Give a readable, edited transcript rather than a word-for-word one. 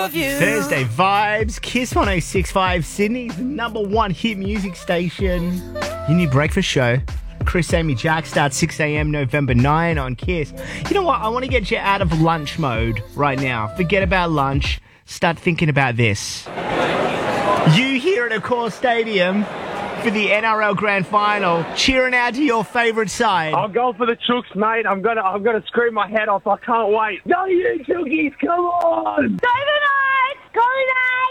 Thursday vibes, Kiss 106.5, Sydney's #1 hit music station. Your new breakfast show. Chris, Amy, Jack starts 6 a.m. November 9 on Kiss. You know what? I want to get you out of lunch mode right now. Forget about lunch. Start thinking about this. You here at Accor Stadium for the NRL Grand Final, cheering out to your favourite side. I'll go for the Chooks, mate. I'm gonna scream my head off. I can't wait. Go you Chookies, come on! Go the Knights! Go the Knights!